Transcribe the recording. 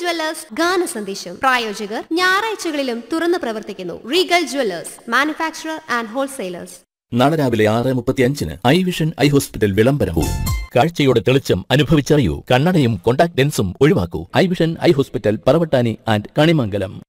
Jewellers ഗാന സന്ദേശം. പ്രായോജകർ ഞായറാഴ്ചകളിലും തുറന്നു പ്രവർത്തിക്കുന്നു. Regal jewellers, manufacturer and wholesalers. നാളെ രാവിലെ 6:35 ഐ വിഷൻ ഐ ഹോസ്പിറ്റൽ വിളംബരവും. കാഴ്ചയുടെ തെളിച്ചം അനുഭവിച്ചറിയൂ. കണ്ണടയും contact ലെൻസും ഒഴിവാക്കൂ. I vision eye hospital, Paravattani and Kanimangalam.